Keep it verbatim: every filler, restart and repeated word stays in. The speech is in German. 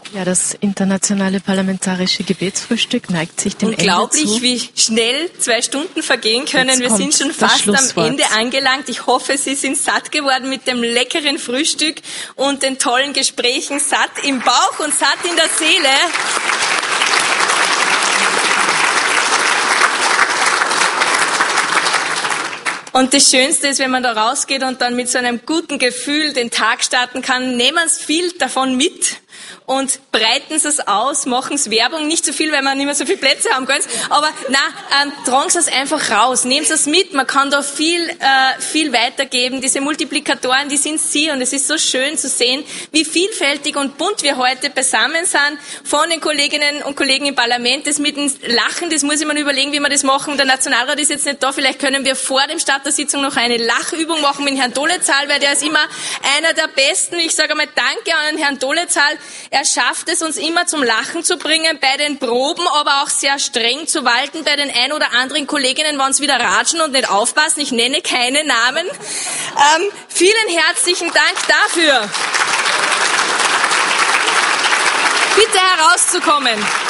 Ja, das internationale parlamentarische Gebetsfrühstück neigt sich dem Ende zu. Unglaublich, wie schnell zwei Stunden vergehen können. Wir sind schon fast am Ende angelangt. Ich hoffe, Sie sind satt geworden mit dem leckeren Frühstück und den tollen Gesprächen. Satt im Bauch und satt in der Seele. Und das Schönste ist, wenn man da rausgeht und dann mit so einem guten Gefühl den Tag starten kann, nehmen Sie viel davon mit und breiten Sie es aus, machen Sie Werbung, nicht so viel, weil wir nicht mehr so viele Plätze haben können, aber na, ähm, tragen Sie es einfach raus, nehmen Sie es mit, man kann da viel, äh, viel weitergeben. Diese Multiplikatoren, die sind Sie und es ist so schön zu sehen, wie vielfältig und bunt wir heute beisammen sind, von den Kolleginnen und Kollegen im Parlament. Das mit dem Lachen, das muss ich mir überlegen, wie wir das machen. Der Nationalrat ist jetzt nicht da, vielleicht können wir vor dem Start der Sitzung noch eine Lachübung machen mit Herrn Dolezahl, weil der ist immer einer der Besten. Ich sage einmal Danke an Herrn Dolezahl. Er schafft es, uns immer zum Lachen zu bringen bei den Proben, aber auch sehr streng zu walten bei den ein oder anderen Kolleginnen, wenn sie wieder ratschen und nicht aufpassen. Ich nenne keine Namen. Ähm, vielen herzlichen Dank dafür. Bitte herauszukommen.